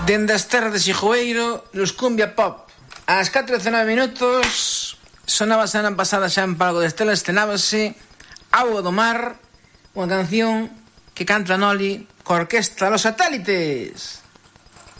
Dende as terras de Xixoeiro, Los Cumbia Pop. Ás 4:19 minutos, sonaba a semana pasada xa en Palco de Estela, estrenábase Auga do Mar, unha canción que canta Noli coa orquesta Los Satélites.